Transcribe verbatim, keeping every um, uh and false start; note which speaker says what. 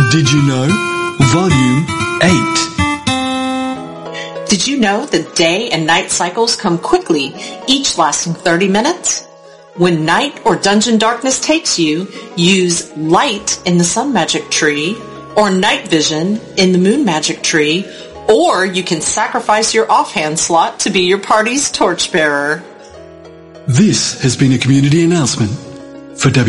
Speaker 1: Did you know? Volume eight.
Speaker 2: Did you know that day and night cycles come quickly, each lasting thirty minutes? When night or dungeon darkness takes you, use light in the sun magic tree, or night vision in the moon magic tree, or you can sacrifice your offhand slot to be your party's torchbearer.
Speaker 1: This has been a community announcement for W